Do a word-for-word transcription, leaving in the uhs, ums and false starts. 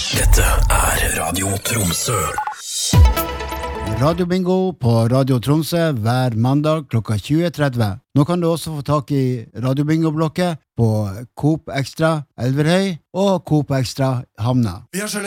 Dette er Radio Tromsø. Radio Bingo på Radio Tromsø hver mandag klokka tjue tretti. Nå kan du også få tak i Radio Bingo-blokket på Coop Extra Elverhøy og Coop Extra Hamna. Vi har